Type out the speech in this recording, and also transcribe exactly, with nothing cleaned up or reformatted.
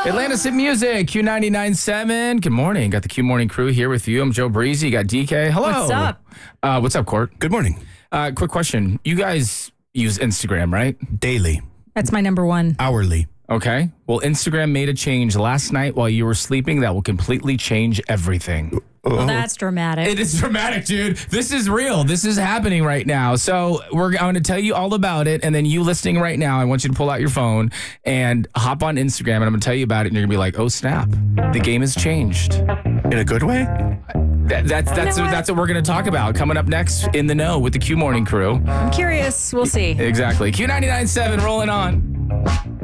Atlantis Hit Music, Q ninety-nine point seven. Good morning. Got the Q Morning crew here with you. I'm Joe Breezy. You got D K. Hello. What's up? Uh, what's up, Court? Good morning. Uh, quick question. You guys use Instagram, right? Daily, That's my number one. hourly. Okay. Well, Instagram made a change last night while you were sleeping that will completely change everything. Well, that's dramatic. It is dramatic, dude. This is real. This is happening right now. So we're going to tell you all about it. And then you listening right now, I want you to pull out your phone and hop on Instagram. And I'm going to tell you about it. And you're going to be like, oh, snap. The game has changed. In a good way? That, that's that's You know what? that's what we're going to talk about coming up next in the know with the Q Morning crew. I'm curious. We'll see. Exactly. Q ninety-nine point seven rolling on.